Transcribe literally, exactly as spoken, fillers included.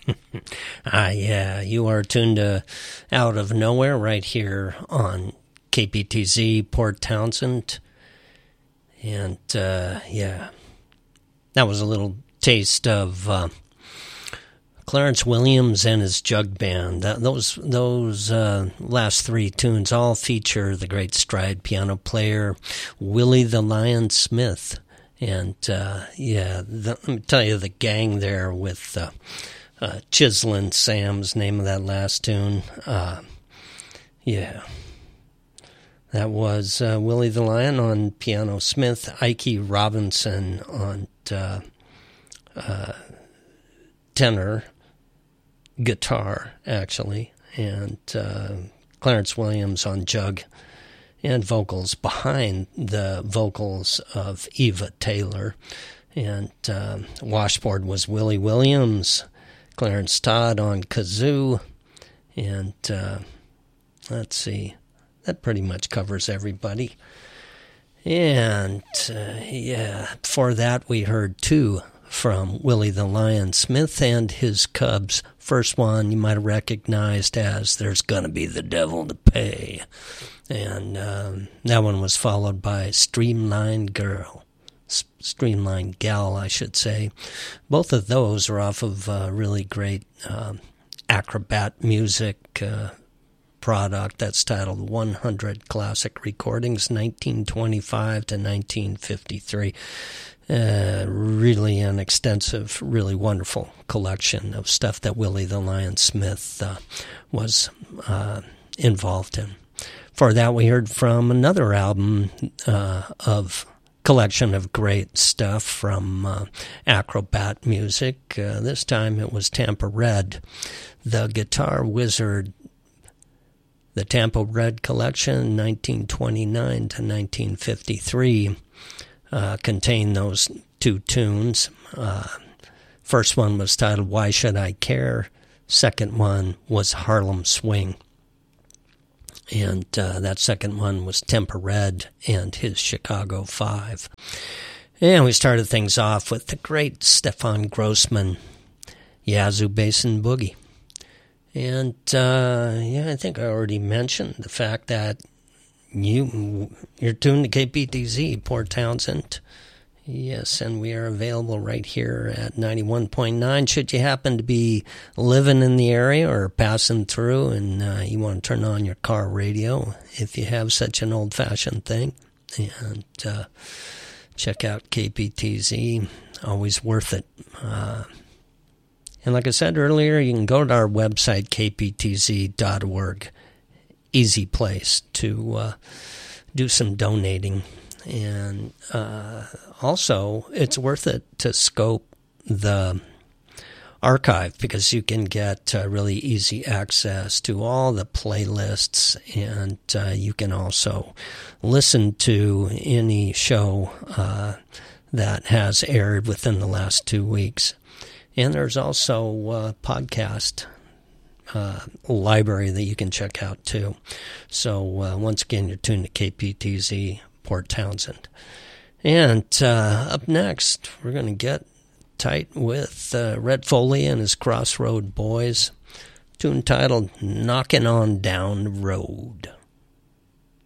Ah, yeah, you are tuned to Out of Nowhere right here on K P T Z, Port Townsend. And, uh, yeah, that was a little taste of uh, Clarence Williams and his Jug Band. That, those those uh, last three tunes all feature the great stride piano player Willie the Lion Smith. And, uh, yeah, the, let me tell you, the gang there with uh, uh, Chislin Sam's name of that last tune. Uh, yeah. That was uh, Willie the Lion on piano, Smith, Ike Robinson on uh, uh, tenor, guitar, actually, and uh, Clarence Williams on jug and vocals behind the vocals of Eva Taylor. And uh, washboard was Willie Williams, Clarence Todd on kazoo, and uh, let's see, that pretty much covers everybody. And uh, yeah, before that we heard two from Willie the Lion Smith and his Cubs. First one you might have recognized as There's Gonna Be the Devil to Pay. And um, that one was followed by Streamline Girl. S- Streamline Gal, I should say. Both of those are off of uh, really great um, Acrobat music uh, product that's titled one hundred Classic Recordings, nineteen twenty-five to nineteen fifty-three. Uh, really an extensive, really wonderful collection of stuff that Willie the Lion Smith uh, was uh, involved in. For that, we heard from another album uh, of collection of great stuff from uh, Acrobat Music. Uh, this time it was Tampa Red, the Guitar Wizard. The Tampa Red Collection, nineteen twenty-nine to nineteen fifty-three, uh, contained those two tunes. Uh, first one was titled Why Should I Care? Second one was Harlem Swing. And uh, that second one was Tampa Red and his Chicago Five. And we started things off with the great Stefan Grossman, Yazoo Basin Boogie. And, uh, yeah, I think I already mentioned the fact that you, you're tuned to K P T Z, Port Townsend. Yes, and we are available right here at ninety-one point nine. Should you happen to be living in the area or passing through and uh, you want to turn on your car radio, if you have such an old-fashioned thing, and uh, check out K P T Z, always worth it. Uh And like I said earlier, you can go to our website, k p t z dot org. Easy place to uh, do some donating. And uh, also, it's worth it to scope the archive because you can get uh, really easy access to all the playlists. And uh, you can also listen to any show uh, that has aired within the last two weeks. And there's also a podcast uh, library that you can check out, too. So, uh, once again, you're tuned to K P T Z, Port Townsend. And uh, up next, we're going to get tight with uh, Red Foley and his Crossroad Boys, tune titled Knockin' On Down the Road.